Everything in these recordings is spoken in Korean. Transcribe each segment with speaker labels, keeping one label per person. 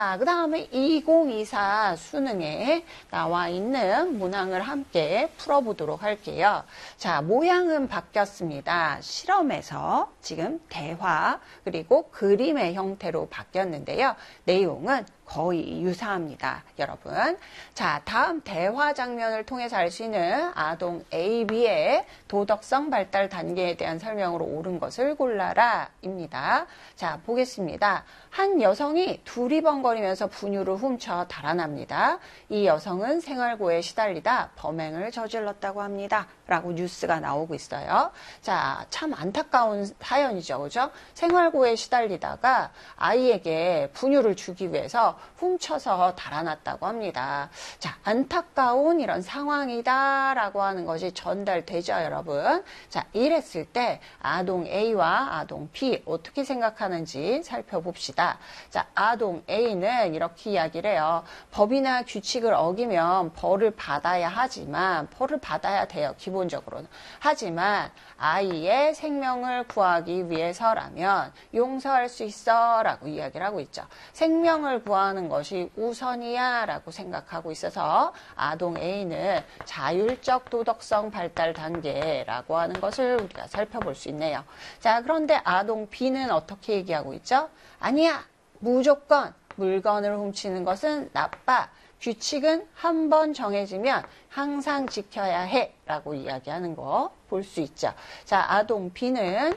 Speaker 1: 그 다음에 2024 수능에 나와 있는 문항을 함께 풀어보도록 할게요. 자, 모양은 바뀌었습니다. 실험에서 지금 대화 그리고 그림의 형태로 바뀌었는데요. 내용은 거의 유사합니다, 여러분. 자, 다음 대화 장면을 통해서 알 수 있는 아동 A, B의 도덕성 발달 단계에 대한 설명으로 옳은 것을 골라라 입니다. 자, 보겠습니다. 한 여성이 두리번거리면서 분유를 훔쳐 달아납니다. 이 여성은 생활고에 시달리다 범행을 저질렀다고 합니다. 라고 뉴스가 나오고 있어요. 자, 참 안타까운 사연이죠, 그죠? 생활고에 시달리다가 아이에게 분유를 주기 위해서 훔쳐서 달아났다고 합니다. 자, 안타까운 이런 상황이다라고 하는 것이 전달되죠, 여러분. 자, 이랬을 때 아동 A와 아동 B 어떻게 생각하는지 살펴봅시다. 자, 아동 A는 이렇게 이야기를 해요. 법이나 규칙을 어기면 벌을 받아야 하지만, 벌을 받아야 돼요, 기본적으로는. 하지만 아이의 생명을 구하기 위해서라면 용서할 수 있어 라고 이야기를 하고 있죠. 생명을 구하는 것이 우선이야 라고 생각하고 있어서 아동 A는 자율적 도덕성 발달 단계라고 하는 것을 우리가 살펴볼 수 있네요. 자, 그런데 아동 B는 어떻게 얘기하고 있죠? 아니야, 무조건 물건을 훔치는 것은 나빠. 규칙은 한 번 정해지면 항상 지켜야 해 라고 이야기하는 거 볼 수 있죠. 자, 아동 B는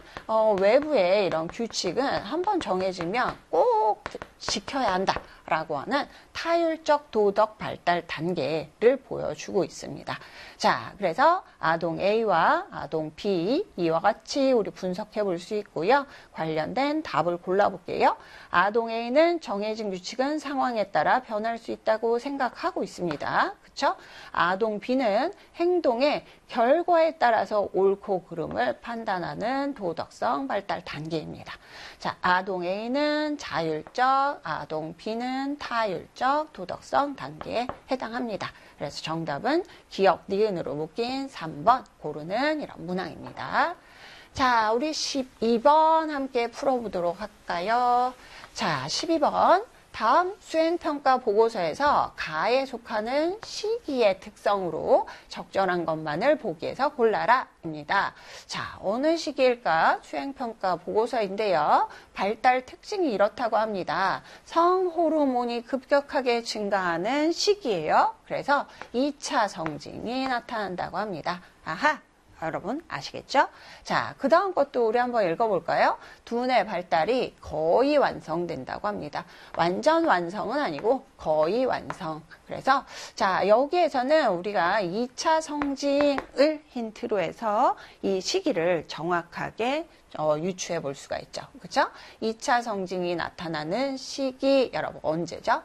Speaker 1: 외부의 이런 규칙은 한 번 정해지면 꼭 지켜야 한다 라고 하는 타율적 도덕 발달 단계를 보여주고 있습니다. 자, 그래서 아동 A와 아동 B 이와 같이 우리 분석해 볼 수 있고요. 관련된 답을 골라볼게요. 아동 A는 정해진 규칙은 상황에 따라 변할 수 있다고 생각하고 있습니다. 그쵸? 아동 B는 행동의 결과에 따라서 옳고 그름을 판단하는 도덕성 발달 단계입니다. 자, 아동 A는 자율적, 아동 B는 타율적 도덕성 단계에 해당합니다. 그래서 정답은 기억, 니은으로 묶인 3번 고르는 이런 문항입니다. 자, 우리 12번 함께 풀어보도록 할까요? 자, 12번. 다음 수행평가 보고서에서 가에 속하는 시기의 특성으로 적절한 것만을 보기에서 골라라 입니다. 자, 어느 시기일까? 수행평가 보고서인데요. 발달 특징이 이렇다고 합니다. 성호르몬이 급격하게 증가하는 시기예요. 그래서 2차 성징이 나타난다고 합니다. 아하! 여러분 아시겠죠? 자, 그 다음 것도 우리 한번 읽어볼까요? 두뇌 발달이 거의 완성된다고 합니다. 완전 완성은 아니고 거의 완성. 그래서 자, 여기에서는 우리가 2차 성징을 힌트로 해서 이 시기를 정확하게 유추해 볼 수가 있죠. 그렇죠? 2차 성징이 나타나는 시기 여러분 언제죠?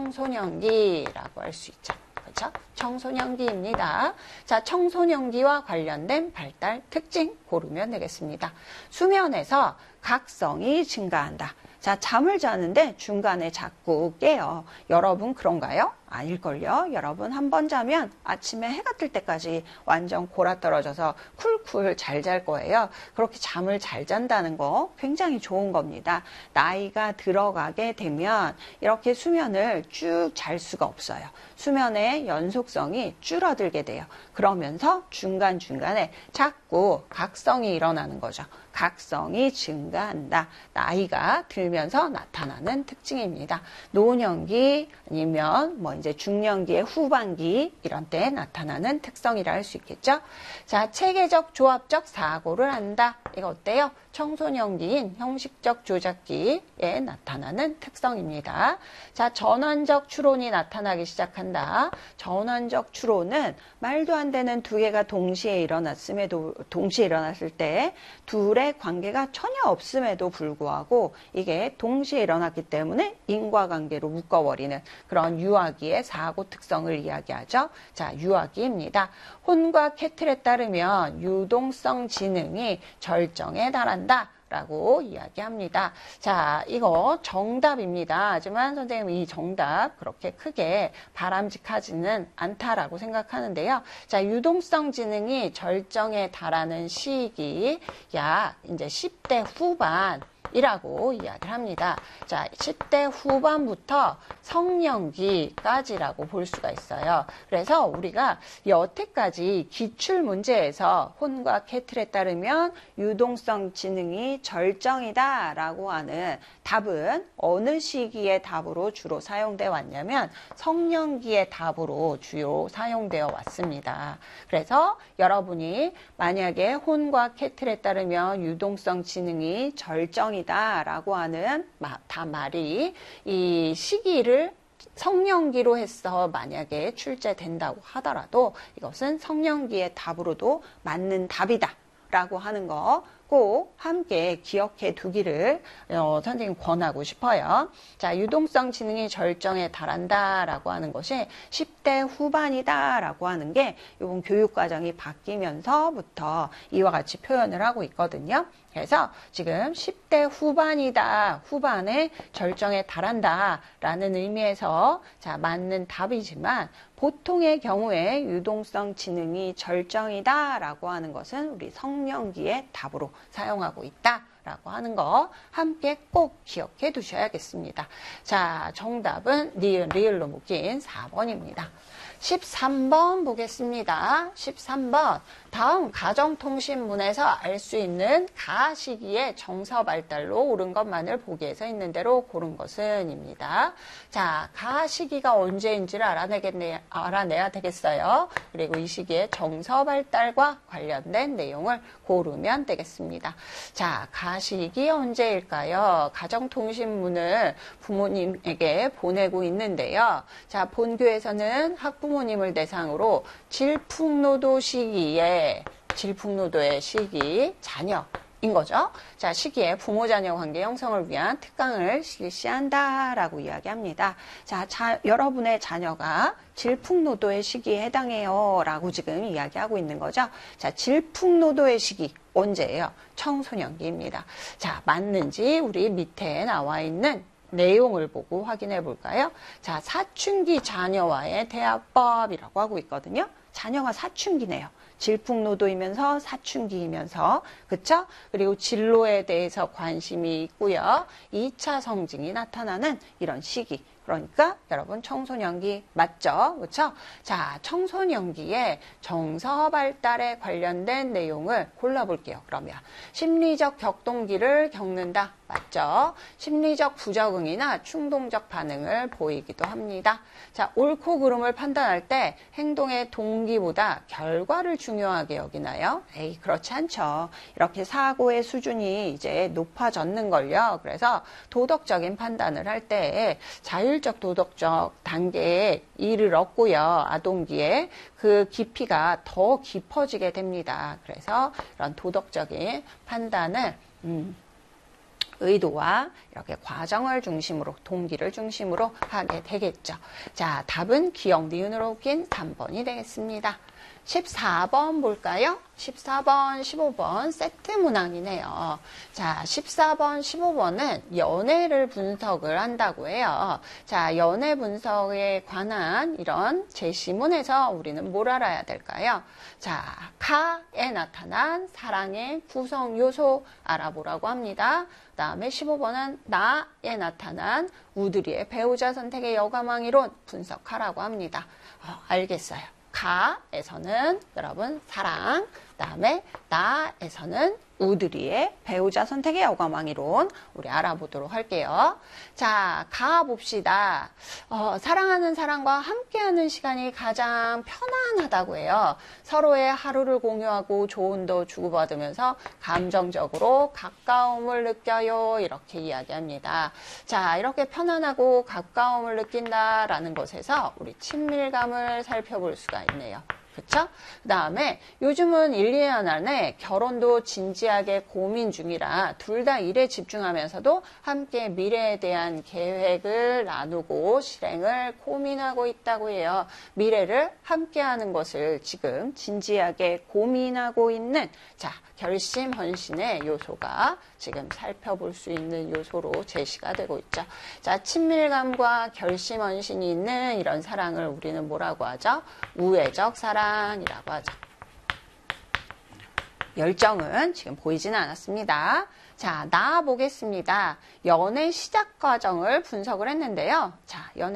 Speaker 1: 청소년기라고 할 수 있죠. 그렇죠? 청소년기입니다. 자, 청소년기와 관련된 발달 특징 고르면 되겠습니다. 수면에서 각성이 증가한다. 자, 잠을 자는데 중간에 자꾸 깨요. 여러분 그런가요? 아닐걸요? 여러분 한 번 자면 아침에 해가 뜰 때까지 완전 골아떨어져서 쿨쿨 잘 잘 거예요. 그렇게 잠을 잘 잔다는 거 굉장히 좋은 겁니다. 나이가 들어가게 되면 이렇게 수면을 쭉 잘 수가 없어요. 수면의 연속성이 줄어들게 돼요. 그러면서 중간중간에 자꾸 각성이 일어나는 거죠. 각성이 증가한다. 나이가 들면서 나타나는 특징입니다. 노년기 아니면 이제 중년기의 후반기 이런 때 나타나는 특성이라 할 수 있겠죠. 자, 체계적 조합적 사고를 한다. 이거 어때요? 청소년기인 형식적 조작기에 나타나는 특성입니다. 자, 전환적 추론이 나타나기 시작한다. 전환적 추론은 말도 안 되는 두 개가 동시에 일어났을 때 둘의 관계가 전혀 없음에도 불구하고 이게 동시에 일어났기 때문에 인과관계로 묶어버리는 그런 유아기의 사고 특성을 이야기하죠. 자, 유아기입니다. 혼과 캐틀에 따르면 유동성 지능이 절정에 달한다. 라고 이야기합니다. 자, 이거 정답입니다. 하지만 선생님이 이 정답 그렇게 크게 바람직하지는 않다라고 생각하는데요. 자, 유동성 지능이 절정에 달하는 시기 약 이제 10대 후반 이라고 이야기를 합니다. 자, 10대 후반부터 성년기까지라고 볼 수가 있어요. 그래서 우리가 여태까지 기출문제에서 혼과 캐틀에 따르면 유동성 지능이 절정이다 라고 하는 답은 어느 시기의 답으로 주로 사용되어 왔냐면 성년기의 답으로 주요 사용되어 왔습니다. 그래서 여러분이 만약에 혼과 캐틀에 따르면 유동성 지능이 절정이다 라고 하는 말이 이 시기를 성년기로 해서 만약에 출제된다고 하더라도 이것은 성년기의 답으로도 맞는 답이다 라고 하는 거 꼭 함께 기억해 두기를 선생님 권하고 싶어요. 자, 유동성 지능이 절정에 달한다 라고 하는 것이 10대 후반이다 라고 하는 게 이번 교육과정이 바뀌면서부터 이와 같이 표현을 하고 있거든요. 그래서 지금 10대 후반이다, 후반에 절정에 달한다 라는 의미에서 자, 맞는 답이지만 보통의 경우에 유동성 지능이 절정이다 라고 하는 것은 우리 성년기의 답으로 사용하고 있다 라고 하는 거 함께 꼭 기억해 두셔야겠습니다. 자, 정답은 리을로 묶인 4번입니다. 13번 보겠습니다. 13번. 다음 가정통신문에서 알 수 있는 가 시기의 정서 발달로 옳은 것만을 보기에서 있는 대로 고른 것은 입니다. 자, 가 시기가 언제인지를 알아내야 되겠어요. 그리고 이 시기의 정서 발달과 관련된 내용을 고르면 되겠습니다. 자, 가 시기 언제일까요? 가정통신문을 부모님에게 보내고 있는데요. 자, 본교에서는 학부모님을 대상으로 질풍노도 시기에 질풍노도의 시기 자녀인 거죠. 자, 시기에 부모-자녀 관계 형성을 위한 특강을 실시한다라고 이야기합니다. 자, 여러분의 자녀가 질풍노도의 시기에 해당해요 라고 지금 이야기하고 있는 거죠. 자, 질풍노도의 시기 언제예요? 청소년기입니다. 자, 맞는지 우리 밑에 나와 있는 내용을 보고 확인해 볼까요? 자, 사춘기 자녀와의 대화법이라고 하고 있거든요. 자녀가 사춘기네요. 질풍노도이면서 사춘기이면서, 그쵸? 그리고 진로에 대해서 관심이 있고요. 2차 성징이 나타나는 이런 시기. 그러니까 여러분 청소년기 맞죠? 그렇죠? 자, 청소년기에 정서 발달에 관련된 내용을 골라볼게요. 그러면 심리적 격동기를 겪는다. 맞죠? 심리적 부적응이나 충동적 반응을 보이기도 합니다. 자, 옳고 그름을 판단할 때 행동의 동기보다 결과를 중요하게 여기나요? 에이, 그렇지 않죠. 이렇게 사고의 수준이 이제 높아졌는걸요. 그래서 도덕적인 판단을 할 때 자율적 도덕적 단계에 이르렀고요. 아동기에 그 깊이가 더 깊어지게 됩니다. 그래서 이런 도덕적인 판단을 의도와 이렇게 과정을 중심으로, 동기를 중심으로 하게 되겠죠. 자, 답은 기억 니은으로 웃긴 3번이 되겠습니다. 14번 볼까요? 14번, 15번 세트 문항이네요. 자, 14번, 15번은 연애를 분석을 한다고 해요. 자, 연애 분석에 관한 이런 제시문에서 우리는 뭘 알아야 될까요? 자, 가에 나타난 사랑의 구성 요소 알아보라고 합니다. 그 다음에 15번은 나에 나타난 우드리의 배우자 선택의 여가망이론 분석하라고 합니다. 알겠어요. 가에서는 여러분 사랑, 그 다음에 나에서는 우드리의 배우자 선택의 여가망이론 우리 알아보도록 할게요. 자, 가 봅시다. 사랑하는 사람과 함께하는 시간이 가장 편안하다고 해요. 서로의 하루를 공유하고 조언도 주고받으면서 감정적으로 가까움을 느껴요. 이렇게 이야기합니다. 자, 이렇게 편안하고 가까움을 느낀다라는 것에서 우리 친밀감을 살펴볼 수가 있네요. 그쵸? 그 다음에 요즘은 1, 2년 안에 결혼도 진지하게 고민 중이라 둘 다 일에 집중하면서도 함께 미래에 대한 계획을 나누고 실행을 고민하고 있다고 해요. 미래를 함께 하는 것을 지금 진지하게 고민하고 있는 자, 결심, 헌신의 요소가 지금 살펴볼 수 있는 요소로 제시가 되고 있죠. 자, 친밀감과 결심, 헌신이 있는 이런 사랑을 우리는 뭐라고 하죠? 우애적 사랑이라고 하죠. 열정은 지금 보이지는 않았습니다. 자, 나와 보겠습니다. 연애 시작 과정을 분석을 했는데요. 자, 연애